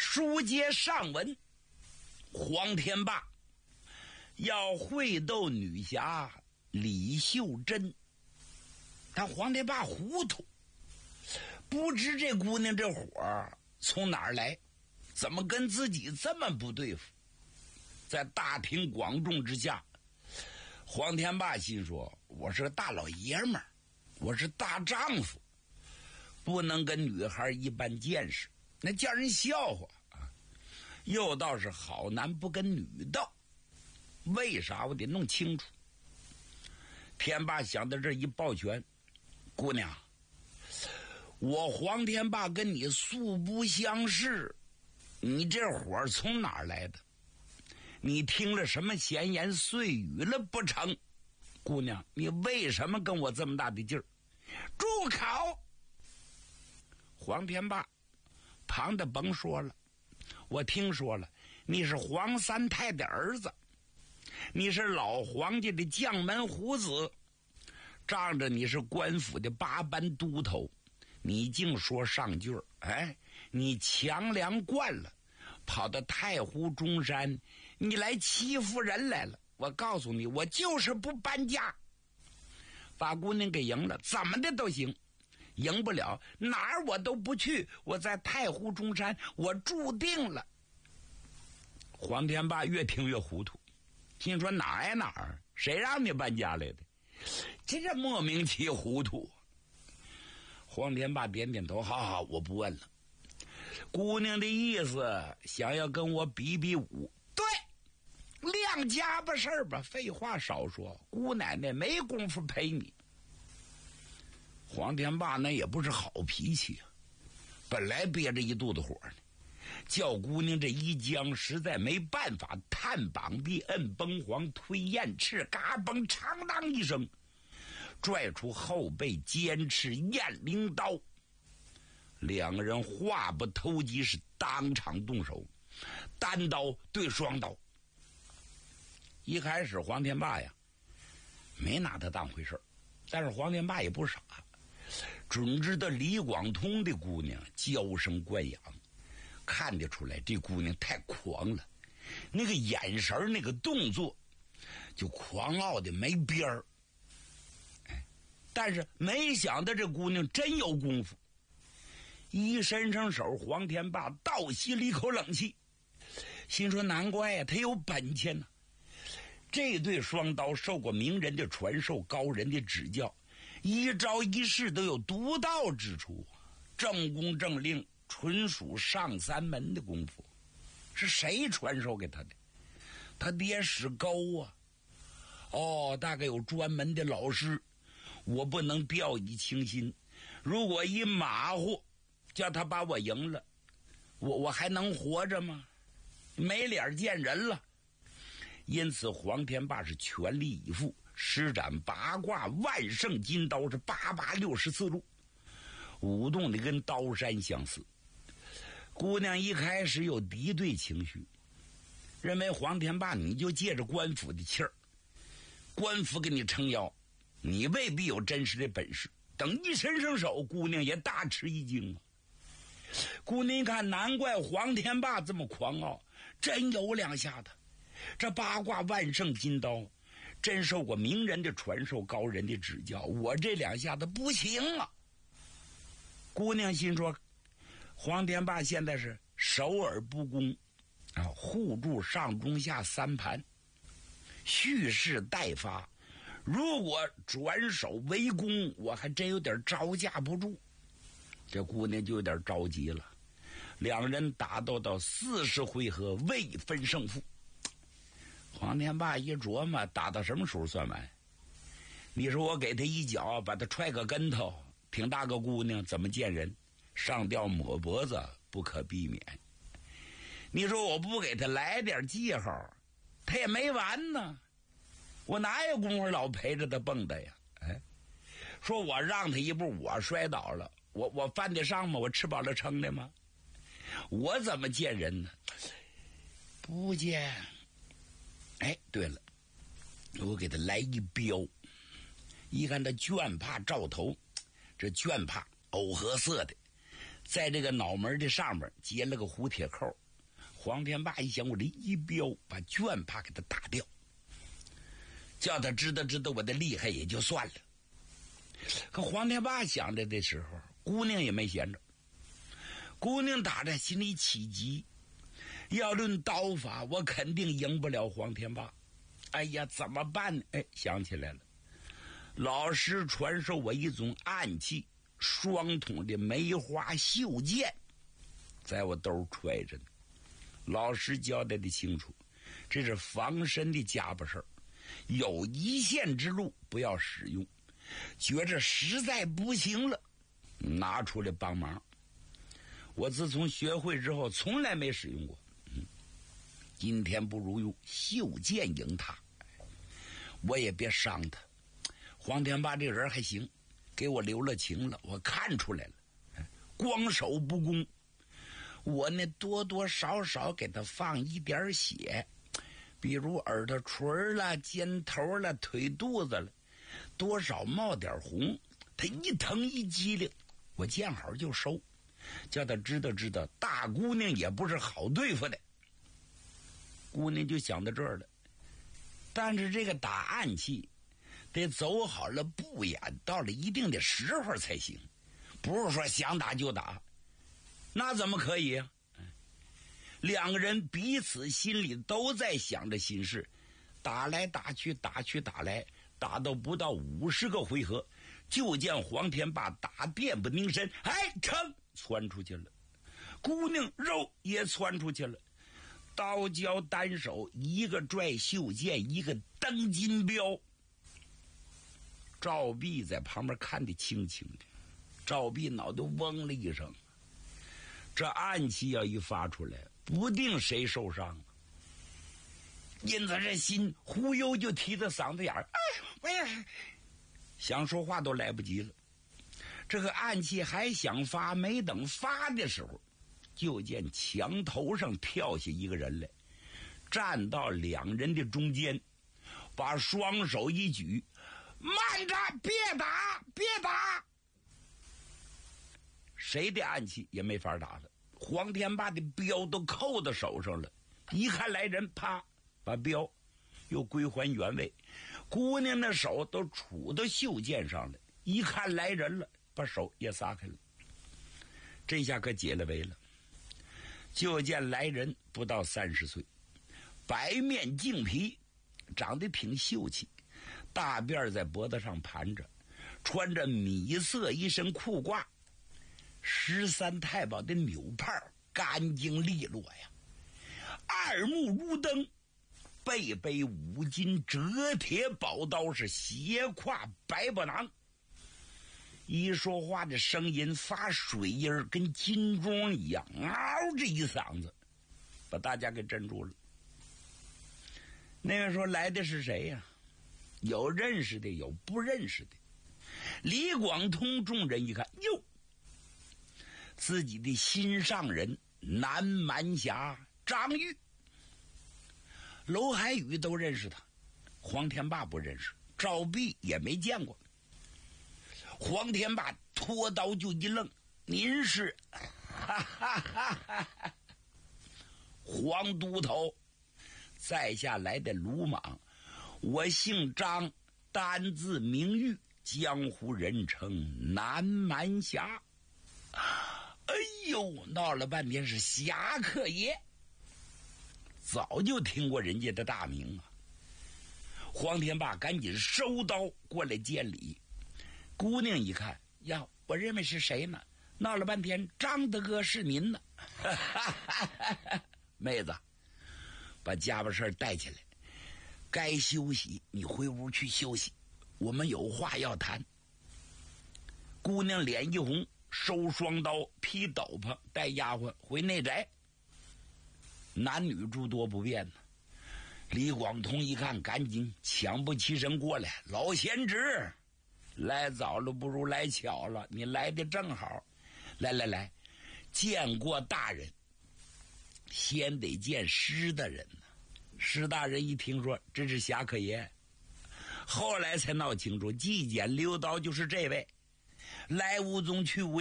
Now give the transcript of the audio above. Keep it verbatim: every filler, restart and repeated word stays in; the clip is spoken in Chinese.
书接上文，黄天霸要会斗女侠李秀珍，但黄天霸糊涂，不知这姑娘这火从哪儿来，怎么跟自己这么不对付。在大庭广众之下，黄天霸心说，我是个大老爷们儿，我是大丈夫，不能跟女孩一般见识，那叫人笑话啊！又倒是好男不跟女斗，为啥我得弄清楚。天霸想到这一抱拳，姑娘，我黄天霸跟你素不相识，你这火从哪儿来的？你听了什么闲言碎语了不成？姑娘，你为什么跟我这么大的劲儿？住口！黄天霸旁的甭说了，我听说了，你是黄三太的儿子，你是老黄家的将门虎子，仗着你是官府的八班都头，你净说上句儿，哎，你强梁惯了，跑到太湖中山，你来欺负人来了。我告诉你，我就是不搬家，把姑娘给赢了，怎么的都行。赢不了，哪儿我都不去，我在太湖中山，我注定了。黄天霸越听越糊涂，心说哪儿呀哪儿？谁让你搬家来的？这这莫名其糊涂。黄天霸点点头，好好，我不问了。姑娘的意思想要跟我比比武，对，亮家吧事儿吧，废话少说，姑奶奶没工夫陪你。黄天霸那也不是好脾气啊，本来憋着一肚子火呢，叫姑娘这一僵，实在没办法，探膀臂，摁崩黄，推燕翅，嘎嘣长当一声，拽出后背尖刺雁翎刀。两个人话不投机，是当场动手，单刀对双刀。一开始黄天霸呀没拿他当回事，但是黄天霸也不傻，准知道李广通的姑娘娇生惯养，看得出来这姑娘太狂了，那个眼神那个动作就狂傲的没边儿。但是没想到这姑娘真有功夫，一伸上手，黄天霸倒吸了一口冷气，心说难怪呀、啊，他有本钱呢、啊。这对双刀受过名人的传授，高人的指教，一招一式都有独到之处，正弓正令，纯属上三门的功夫。是谁传授给他的？他爹史高啊。哦，大概有专门的老师，我不能掉以轻心。如果一马虎，叫他把我赢了，我我还能活着吗？没脸见人了。因此黄天霸是全力以赴，施展八卦万圣金刀，是八八六十四路，舞动的跟刀山相似。姑娘一开始有敌对情绪，认为黄天霸你就借着官府的气儿，官府给你撑腰，你未必有真实的本事。等一伸上手，姑娘也大吃一惊啊。姑娘一看，难怪黄天霸这么狂傲，真有两下子。这八卦万圣金刀真受过名人的传授，高人的指教，我这两下子不行啊。姑娘心说，黄天霸现在是守而不攻啊，护住上中下三盘，蓄势待发，如果转手为攻，我还真有点招架不住。这姑娘就有点着急了。两人打斗到四十回合未分胜负。黄天霸一琢磨，打到什么时候算完？你说我给他一脚，把他踹个跟头，挺大个姑娘怎么见人？上吊抹脖子不可避免。你说我不给他来点记号，他也没完呢。我哪有功夫老陪着他蹦跶呀？哎，说我让他一步，我摔倒了，我我犯得上吗？我吃饱了撑的吗？我怎么见人呢？不见。哎，对了，我给他来一镖。一看他绢帕罩头，这绢帕藕荷色的， 在这个脑门的上面接了个胡铁扣。黄天霸一想，我这一镖把卷帕给他打掉，叫他知道知道我的厉害也就算了。可黄天霸想着的时候，姑娘也没闲着。姑娘打着心里起急，要论刀法，我肯定赢不了黄天霸。哎呀，怎么办呢？哎，想起来了，老师传授我一种暗器，双筒的梅花绣剑，在我兜揣着呢。老师交代的清楚，这是防身的家伙事儿，有一线之路不要使用，觉着实在不行了，拿出来帮忙。我自从学会之后，从来没使用过。嗯，今天不如用绣剑赢他，我也别伤他。黄天霸这人还行，给我留了情了，我看出来了。光手不攻，我呢多多少少给他放一点血，比如耳朵垂了、肩头了、腿肚子了，多少冒点红。他一疼一激灵，我见好就收，叫他知道知道，大姑娘也不是好对付的。姑娘就想到这儿了，但是这个打暗器得走好了步眼，到了一定的时候才行，不是说想打就打，那怎么可以啊？两个人彼此心里都在想着心事，打来打去，打去打来，打到不到五十个回合，就见黄天霸打遍不凝神，哎，噌窜出去了，姑娘肉也窜出去了，刀交单手，一个拽袖剑，一个蹬金镖。赵壁在旁边看得清清的，赵壁脑袋嗡了一声，这暗器要一发出来，不定谁受伤，因此这心忽悠就提到嗓子眼儿，哎呀，想说话都来不及了。这个暗器还想发，没等发的时候，就见墙头上跳下一个人来，站到两人的中间，把双手一举，慢着，别打，别打。谁的暗器也没法打了，黄天霸的镖都扣到手上了，一看来人，啪，把镖又归还原位。姑娘的手都杵到袖剑上了，一看来人了，把手也撒开了。这下可解了围了。就见来人不到三十岁，白面净皮，长得挺秀气，大辫在脖子上盘着，穿着米色一身裤褂，十三太保的纽帕，干净利落呀，二目如灯，背背五金折铁宝刀，是斜挎白布囊，一说话的声音发水音，跟金钟一样，嗷这一嗓子把大家给镇住了。那个时候来的是谁呀？有认识的，有不认识的。李广通众人一看，哟，自己的心上人南蛮侠张玉。娄海宇都认识他，黄天霸不认识，赵壁也没见过。黄天霸拖刀就一愣，您是哈哈哈哈黄都头在下来的鲁莽，我姓张，单字名玉，江湖人称南蛮侠。哎呦，闹了半天是侠客爷，早就听过人家的大名啊。黄天霸赶紧收刀过来见礼。姑娘一看呀，我认为是谁呢？闹了半天张大哥是您呢。妹子，把家伙事带起来，该休息你回屋去休息，我们有话要谈。姑娘脸一红，收双刀，披斗篷，带丫鬟回内宅。男女诸多不便呢。李广通一看，赶紧抢步起身过来，老贤侄，来早了不如来巧了，你来的正好。来来来，见过大人，先得见施大人呢。施大人一听说这是侠客爷，后来才闹清楚，既捡溜刀就是这位，来无踪去无